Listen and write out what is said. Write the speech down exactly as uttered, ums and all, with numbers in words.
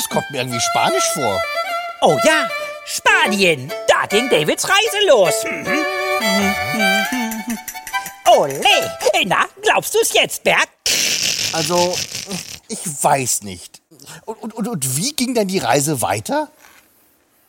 kommt mir irgendwie spanisch vor. Oh ja, Spanien. Da ging Davids Reise los. Ole. Na, glaubst du es jetzt, Bert? Also, ich weiß nicht. Und, und, und, und wie ging dann die Reise weiter?